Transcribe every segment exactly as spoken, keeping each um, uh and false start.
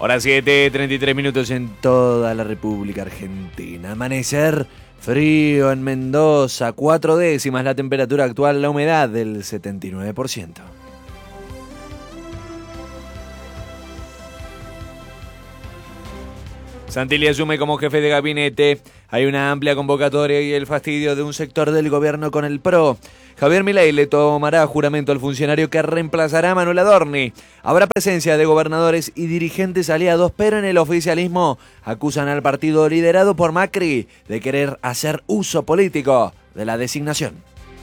Hora siete, treinta y tres minutos en toda la República Argentina. Amanecer frío en Mendoza, cuatro décimas la temperatura actual, la humedad del setenta y nueve por ciento. Santilli asume como jefe de gabinete. Hay una amplia convocatoria y el fastidio de un sector del gobierno con el P R O. Javier Milei le tomará juramento al funcionario que reemplazará a Manuel Adorni. Habrá presencia de gobernadores y dirigentes aliados, pero en el oficialismo acusan al partido liderado por Macri de querer hacer uso político de la designación.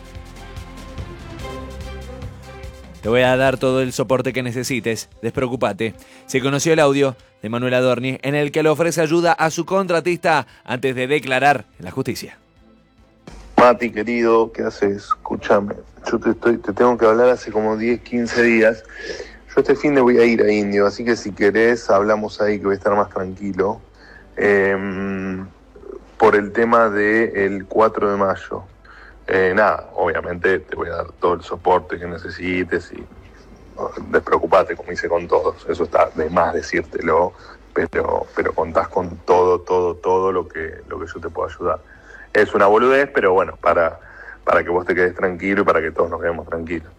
Te voy a dar todo el soporte que necesites, despreocupate. Se conoció el audio de Manuel Adorni en el que le ofrece ayuda a su contratista antes de declarar en la justicia. Mati, querido, ¿qué haces? Escúchame, yo te, estoy, te tengo que hablar hace como diez, quince días. Yo este fin de voy a ir a Indio, así que si querés hablamos ahí que voy a estar más tranquilo. Eh, por el tema del cuatro de mayo. Eh, nada, obviamente te voy a dar todo el soporte que necesites y no, despreocupate, como hice con todos. Eso está de más decírtelo, pero, pero contás con todo, todo, todo lo que, lo que yo te puedo ayudar. Es una boludez, pero bueno, para, para que vos te quedes tranquilo y para que todos nos quedemos tranquilos.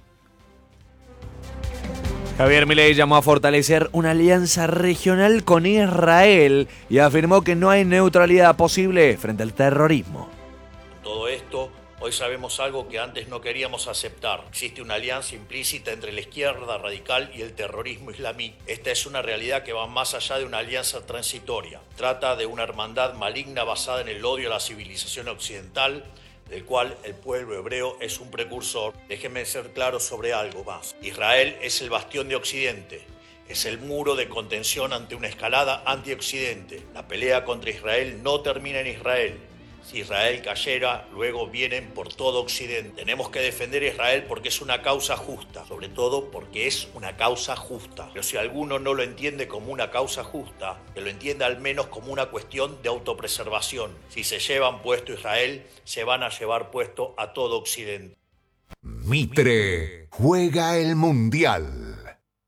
Javier Milei llamó a fortalecer una alianza regional con Israel y afirmó que no hay neutralidad posible frente al terrorismo. Todo esto, hoy sabemos algo que antes no queríamos aceptar. Existe una alianza implícita entre la izquierda radical y el terrorismo islamí. Esta es una realidad que va más allá de una alianza transitoria. Trata de una hermandad maligna basada en el odio a la civilización occidental, del cual el pueblo hebreo es un precursor. Déjenme ser claro sobre algo más. Israel es el bastión de Occidente. Es el muro de contención ante una escalada anti-Occidente. La pelea contra Israel no termina en Israel. Si Israel cayera, luego vienen por todo Occidente. Tenemos que defender a Israel porque es una causa justa, sobre todo porque es una causa justa. Pero si alguno no lo entiende como una causa justa, que lo entienda al menos como una cuestión de autopreservación. Si se llevan puesto a Israel, se van a llevar puesto a todo Occidente. Mitre juega el Mundial.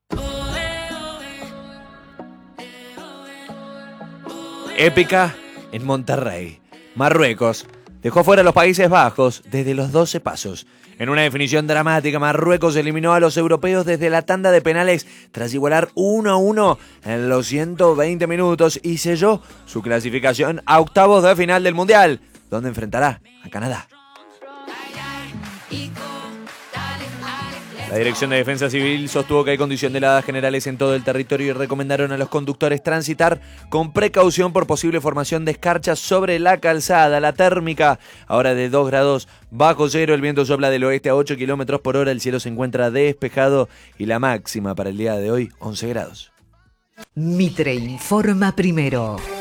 Épica en Monterrey. Marruecos dejó fuera a los Países Bajos desde los doce pasos. En una definición dramática, Marruecos eliminó a los europeos desde la tanda de penales tras igualar uno a uno en los ciento veinte minutos y selló su clasificación a octavos de final del Mundial, donde enfrentará a Canadá. La Dirección de Defensa Civil sostuvo que hay condición de heladas generales en todo el territorio y recomendaron a los conductores transitar con precaución por posible formación de escarchas sobre la calzada. La térmica ahora de dos grados bajo cero, el viento sopla del oeste a ocho kilómetros por hora, el cielo se encuentra despejado y la máxima para el día de hoy once grados. Mitre informa primero.